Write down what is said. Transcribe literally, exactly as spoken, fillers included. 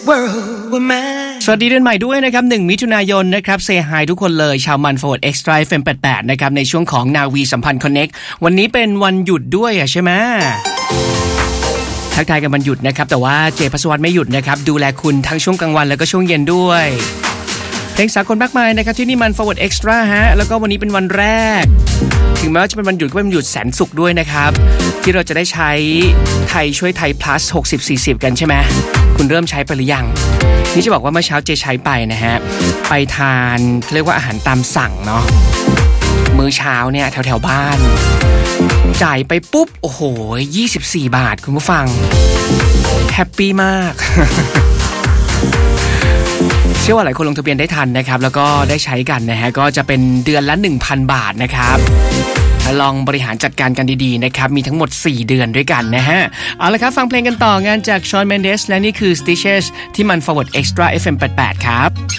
world were mine สวัสดีเดือนใหม่ด้วยนะครับหนึ่งมิถุนายนนะครับเซฮายทุกคนเลยชาวมัน Forward Extra เอฟ เอ็ม แปดสิบแปดนะครับในช่วงของนาวีสัมพันธ์ Connect วันนี้เป็นวันหยุดด้วยอ่ะใช่ไหมทักทายกันวันหยุดนะครับแต่ว่าเจพัสวัตไม่หยุดนะครับดูแลคุณทั้งช่วงกลางวันแล้วก็ช่วงเย็นด้วยเพลงสากลมากมายนะครับที่นี่มัน Forward Extra ฮะแล้วก็วันนี้เป็นวันแรกถึงแม้ว่าจะเป็นวันหยุดก็เป็นวันหยุดแสนสุขด้วยนะครับที่เราจะได้ใช้ไทยช่วยไทย plus หกสิบ สี่สิบกันใช่ไหมคุณเริ่มใช้ไปหรือยังนี่จะบอกว่าเมื่อเช้าเจใช้ไปนะฮะไปทานเรียกว่าอาหารตามสั่งเนาะมื้อเช้าเนี่ยแถวแถวบ้านจ่ายไปปุ๊บโอ้โหยี่สิบสี่บาทคุณผู้ฟังแฮปปี้มาก เชื่อว่าหลายคนลงทะเบียนได้ทันนะครับแล้วก็ได้ใช้กันนะฮะก็จะเป็นเดือนละ หนึ่งพัน บาทนะครับลองบริหารจัดการกันดีๆนะครับมีทั้งหมดสี่เดือนด้วยกันนะฮะเอาละครับฟังเพลงกันต่องานจากชอนเมนเดสและนี่คือ Stitches ที่มัน Forward Extra เอฟ เอ็ม แปดสิบแปดครับ